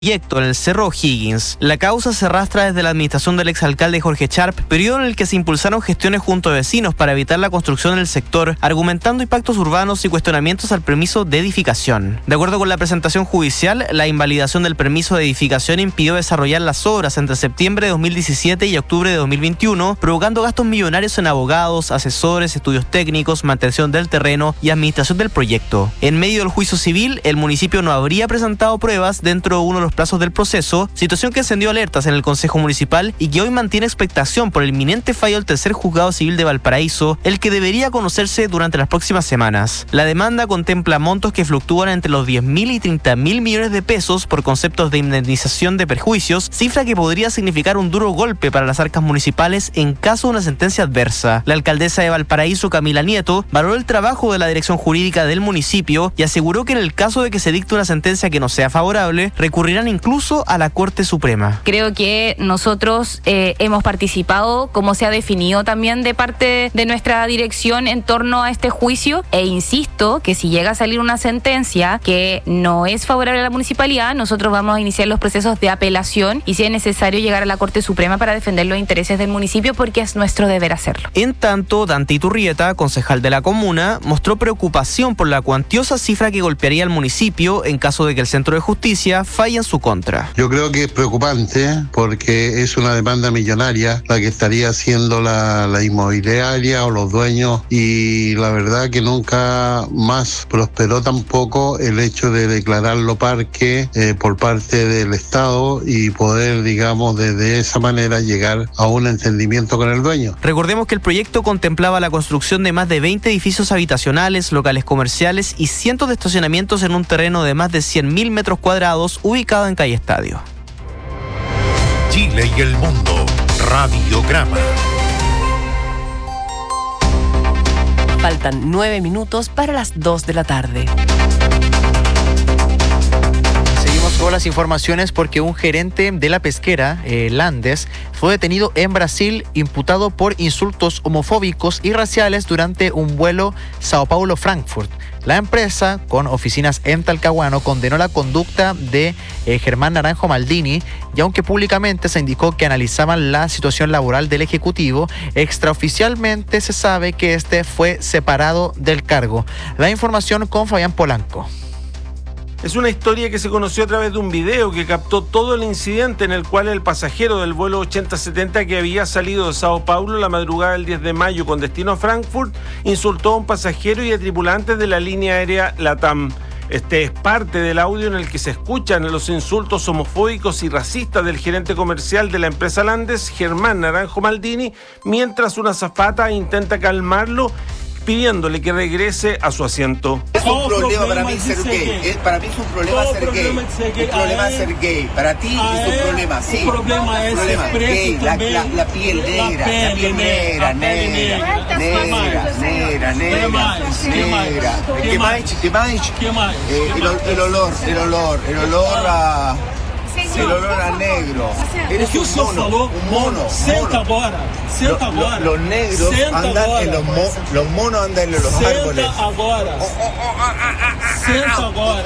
proyecto en el Cerro O'Higgins. La causa se arrastra desde la administración del exalcalde Jorge Sharp, periodo en el que se impulsaron gestiones junto a vecinos para evitar la construcción del sector, argumentando impactos urbanos y cuestionamientos al permiso de edificación. De acuerdo con la presentación judicial, la invalidación del permiso de edificación impidió desarrollar las obras entre septiembre de 2017 y octubre de 2021, provocando gastos millonarios en abogados, asesores, estudios técnicos, mantención del terreno y administración del proyecto. En medio del juicio civil, el municipio no habría presentado pruebas dentro de uno de los plazos del proceso, situación que encendió alertas en el Consejo Municipal y que hoy mantiene expectación por el inminente fallo del tercer juzgado civil de Valparaíso, el que debería conocerse durante las próximas semanas. La demanda contempla montos que fluctúan entre los 10.000 y 30.000 millones de pesos por conceptos de indemnización de perjuicios, cifra que podría significar un duro golpe para las arcas municipales en caso de una sentencia adversa. La alcaldesa de Valparaíso, Camila Nieto, valoró el trabajo de la dirección jurídica del municipio y aseguró que en el caso de que se dicte una sentencia que no sea favorable, recurrirán incluso a la Corte Suprema. Creo que nosotros hemos participado, como se ha definido también de parte de nuestra dirección en torno a este juicio, e insisto que si llega a salir una sentencia que no es favorable a la municipalidad, nosotros vamos a iniciar los procesos de apelación y si es necesario llegar a la Corte Suprema para defender los intereses del municipio, porque es nuestro deber hacerlo. En tanto, Dante Iturrieta, concejal de la comuna, mostró preocupación por la cuantiosa cifra que golpearía al municipio en caso de que el Centro de Justicia falle en su contra. Yo creo que es preocupante porque es una demanda millonaria la que estaría haciendo la inmobiliaria o los dueños, y la verdad que nunca más prosperó tampoco el hecho de declararlo parque por parte del Estado y poder, digamos, de esa manera llegar a un entendimiento con el dueño. Recordemos que el proyecto contemplaba la construcción de más de 20 edificios habitacionales, locales comerciales y cientos de estacionamientos en un terreno de más de 100.000 metros cuadrados ubicado en calle Estadio. Chile y el mundo, Radiograma. Faltan 9 minutos para las 2 de la tarde. Seguimos con las informaciones porque un gerente de la pesquera, Landes, fue detenido en Brasil imputado por insultos homofóbicos y raciales durante un vuelo Sao Paulo-Frankfurt. La empresa, con oficinas en Talcahuano, condenó la conducta de Germán Naranjo Maldini, y aunque públicamente se indicó que analizaban la situación laboral del ejecutivo, extraoficialmente se sabe que este fue separado del cargo. La información con Fabián Polanco. Es una historia que se conoció a través de un video que captó todo el incidente en el cual el pasajero del vuelo 8070 que había salido de Sao Paulo la madrugada del 10 de mayo con destino a Frankfurt insultó a un pasajero y a tripulantes de la línea aérea LATAM. Este es parte del audio en el que se escuchan los insultos homofóbicos y racistas del gerente comercial de la empresa Landes, Germán Naranjo Maldini, mientras una azafata intenta calmarlo pidiéndole que regrese a su asiento. Es un problema para mí ser gay. Para mí es un problema ser gay. Un problema ser gay. Para ti es un problema, sí. Un problema es gay. La piel negra. La piel negra. ¿Qué más? El olor a... El olor a negro. Eres un mono. Senta agora. Los negros andan en los monos andan en los árboles. Senta agora.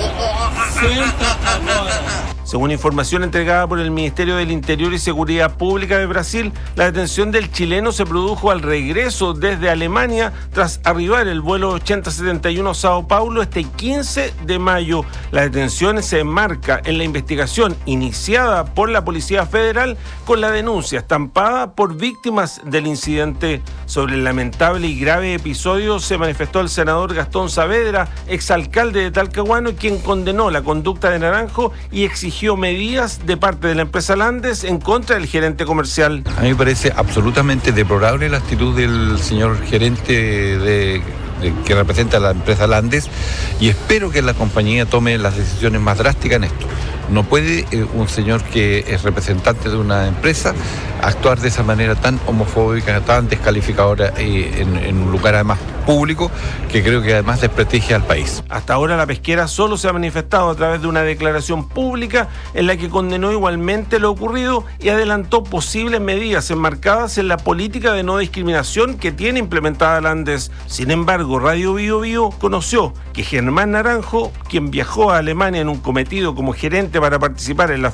Según información entregada por el Ministerio del Interior y Seguridad Pública de Brasil, la detención del chileno se produjo al regreso desde Alemania tras arribar el vuelo 8071 a Sao Paulo este 15 de mayo. La detención se enmarca en la investigación iniciada por la Policía Federal con la denuncia estampada por víctimas del incidente. Sobre el lamentable y grave episodio se manifestó el senador Gastón Saavedra, exalcalde de Talcahuano, quien condenó la conducta de Naranjo y exigió medidas de parte de la empresa Landes en contra del gerente comercial. A mí me parece absolutamente deplorable la actitud del señor gerente que representa a la empresa Landes, y espero que la compañía tome las decisiones más drásticas en esto. No puede un señor que es representante de una empresa actuar de esa manera tan homofóbica, tan descalificadora en un lugar además público que creo que además desprestigia al país. Hasta ahora la pesquera solo se ha manifestado a través de una declaración pública en la que condenó igualmente lo ocurrido y adelantó posibles medidas enmarcadas en la política de no discriminación que tiene implementada la Andes. Sin embargo, Radio Bio Bio conoció que Germán Naranjo, quien viajó a Alemania en un cometido como gerente para participar en la